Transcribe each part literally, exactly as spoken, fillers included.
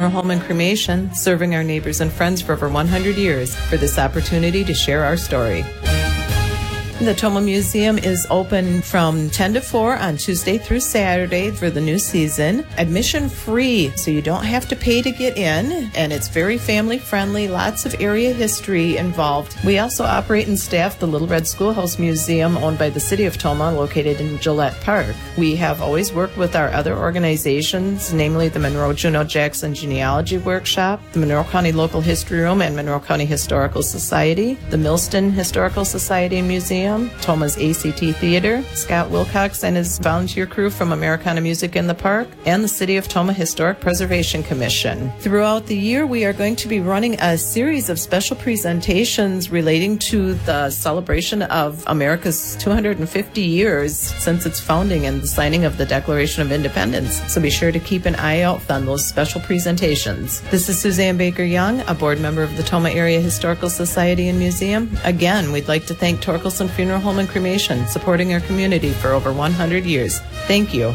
Funeral Home and Cremation, serving our neighbors and friends for over one hundred years, for this opportunity to share our story. The Tomah Museum is open from ten to four on Tuesday through Saturday for the new season. Admission free, so you don't have to pay to get in, and it's very family friendly, lots of area history involved. We also operate and staff the Little Red Schoolhouse Museum, owned by the City of Tomah, located in Gillette Park. We have always worked with our other organizations, namely the Monroe Juno Jackson Genealogy Workshop, the Monroe County Local History Room and Monroe County Historical Society, the Millston Historical Society and Museum, Tomah's A C T Theater, Scott Wilcox and his volunteer crew from Americana Music in the Park, and the City of Tomah Historic Preservation Commission. Throughout the year, we are going to be running a series of special presentations relating to the celebration of America's two hundred fifty years since its founding and the signing of the Declaration of Independence. So be sure to keep an eye out on those special presentations. This is Suzanne Baker Young, a board member of the Tomah Area Historical Society and Museum. Again, we'd like to thank Torkelson Funeral Home and Cremation, supporting our community for over one hundred years. Thank you.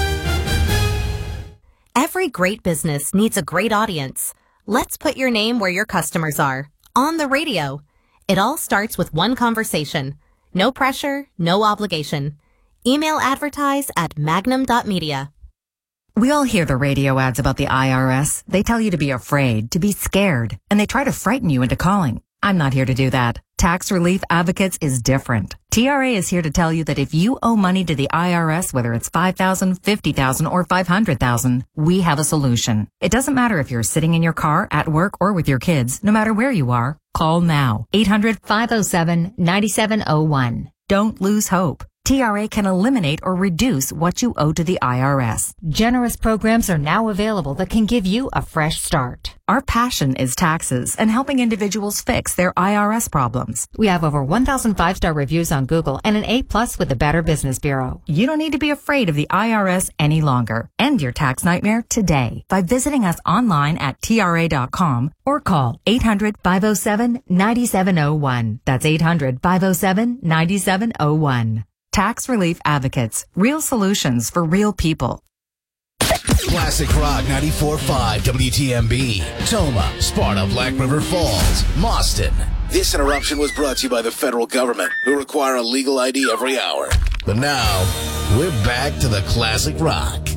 Every great business needs a great audience. Let's put your name where your customers are. On the radio. It all starts with one conversation. No pressure, no obligation. Email advertise at magnum dot media. We all hear the radio ads about the I R S. They tell you to be afraid, to be scared, and they try to frighten you into calling. I'm not here to do that. Tax Relief Advocates is different. T R A is here to tell you that if you owe money to the I R S, whether it's five thousand dollars, fifty thousand dollars, or five hundred thousand dollars, we have a solution. It doesn't matter if you're sitting in your car, at work, or with your kids. No matter where you are, call now. eight hundred, five oh seven, nine seven oh one. Don't lose hope. T R A can eliminate or reduce what you owe to the I R S. Generous programs are now available that can give you a fresh start. Our passion is taxes and helping individuals fix their I R S problems. We have over one thousand five-star reviews on Google and an A plus with the Better Business Bureau. You don't need to be afraid of the I R S any longer. End your tax nightmare today by visiting us online at T R A dot com or call eight hundred, five oh seven, nine seven oh one. That's eight hundred, five oh seven, nine seven oh one. Tax Relief Advocates. Real solutions for real people. Classic Rock ninety-four point five W T M B. Tomah, Sparta, Black River Falls, Mauston. This interruption was brought to you by the federal government, who require a legal I D every hour. But now, we're back to the Classic Rock.